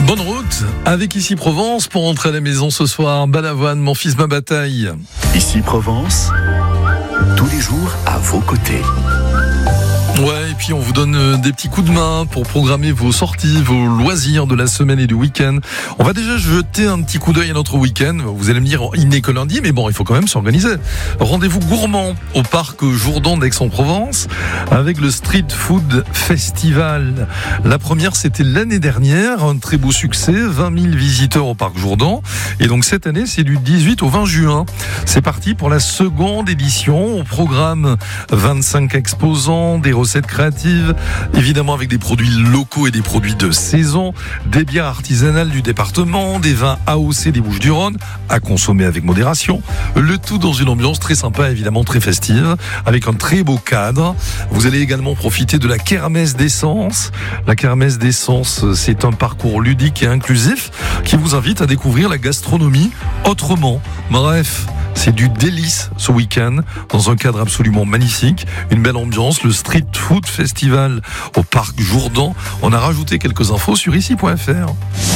Bonne route avec Ici Provence pour rentrer à la maison ce soir. Balavoine, mon fils, ma bataille. Ici Provence, tous les jours à vos côtés. Ouais, et puis on vous donne des petits coups de main pour programmer vos sorties, vos loisirs de la semaine et du week-end. On va déjà jeter un petit coup d'œil à notre week-end. Vous allez me dire, il n'est que lundi, mais bon, il faut quand même s'organiser. Rendez-vous gourmand au parc Jourdan d'Aix-en-Provence avec le Street Food Festival. La première, c'était l'année dernière, un très beau succès, 20 000 visiteurs au parc Jourdan. Et donc cette année, c'est du 18 au 20 juin. C'est parti pour la seconde édition. Au programme, 25 exposants, des recettes créatives, évidemment avec des produits locaux et des produits de saison, des bières artisanales du département, des vins AOC des Bouches-du-Rhône, à consommer avec modération. Le tout dans une ambiance très sympa, évidemment très festive, avec un très beau cadre. Vous allez également profiter de la kermesse d'essence. La kermesse d'essence, c'est un parcours ludique et inclusif qui vous invite à découvrir la gastronomie autrement. Bref, c'est du délice ce week-end, dans un cadre absolument magnifique, une belle ambiance, le Street Food Festival au parc Jourdan. On a rajouté quelques infos sur ici.fr.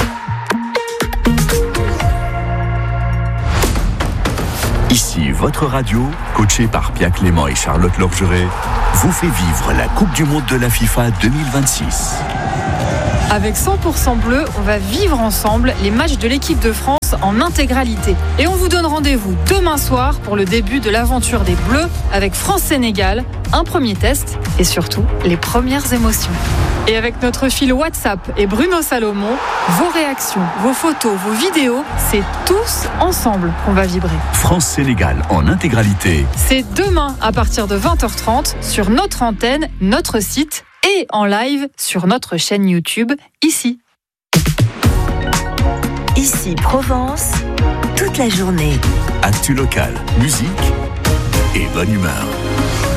Ici, votre radio, coachée par Pia Clément et Charlotte Lorgeret, vous fait vivre la Coupe du Monde de la FIFA 2026. Avec 100% bleu, on va vivre ensemble les matchs de l'équipe de France en intégralité. Et on vous donne rendez-vous demain soir pour le début de l'aventure des Bleus avec France-Sénégal, un premier test et surtout les premières émotions. Et avec notre fil WhatsApp et Bruno Salomon, vos réactions, vos photos, vos vidéos, c'est tous ensemble qu'on va vibrer. France-Sénégal en intégralité. C'est demain à partir de 20h30 sur notre antenne, notre site et en live sur notre chaîne YouTube, ici. Ici Provence, toute la journée. Actu local, musique et bonne humeur.